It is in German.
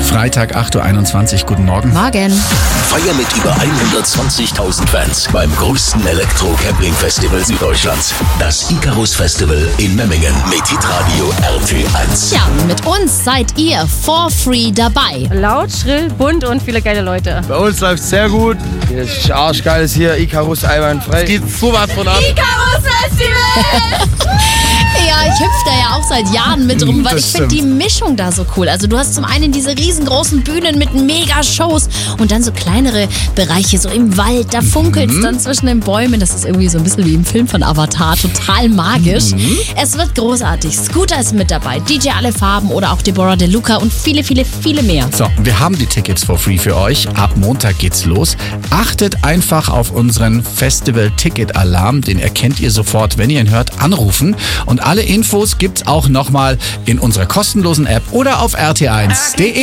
Freitag, 8.21 Uhr. Guten Morgen. Morgen. Feier mit über 120.000 Fans beim größten Elektro-Camping-Festival Süddeutschlands. Das Icarus Festival in Memmingen mit Hitradio RT1. Ja, mit uns seid ihr for free dabei. Laut, schrill, bunt und viele geile Leute. Bei uns läuft es sehr gut. Das ist arschgeil ist hier, Icarus einwandfrei. Geht sowas von ab. Icarus Festival! Ja, ich hüpfe da ja auch seit Jahren mit rum, weil ich finde die Mischung da so cool. Also du hast zum einen diese riesengroßen Bühnen mit Mega-Shows und dann so kleinere Bereiche, so im Wald, da funkelt es dann zwischen den Bäumen. Das ist irgendwie so ein bisschen wie im Film von Avatar, total magisch. Es wird großartig. Scooter ist mit dabei, DJ Alle Farben oder auch Deborah De Luca und viele, viele, viele mehr. So, wir haben die Tickets for free für euch. Ab Montag geht's los. Achtet einfach auf unseren Festival-Ticket-Alarm. Den erkennt ihr sofort, wenn ihr ihn hört, anrufen. Und alle Infos gibt's auch nochmal in unserer kostenlosen App oder auf rt1.de.